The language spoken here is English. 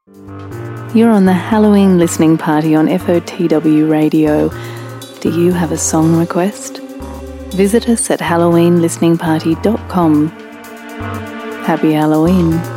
You're on the Halloween listening party on FOTW Radio. Do you have a song request? Visit us at halloweenlisteningparty.com. Happy Halloween.